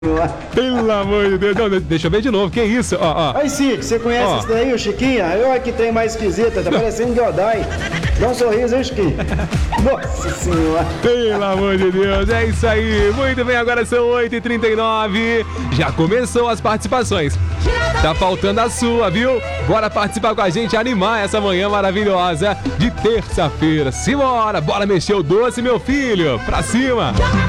Pelo amor de Deus, não, deixa eu ver de novo, que isso? Ó. Aí, Chico, você conhece esse daí, o Chiquinha? Olha que tem mais esquisita, tá parecendo Godai. Dá um sorriso, hein, Chiquinho? Nossa Senhora. Pelo amor de Deus, é isso aí. Muito bem, agora são 8h39. Já começou as participações. Tá faltando a sua, viu? Bora participar com a gente, animar essa manhã maravilhosa de terça-feira. Simbora, bora mexer o doce, meu filho. Pra cima.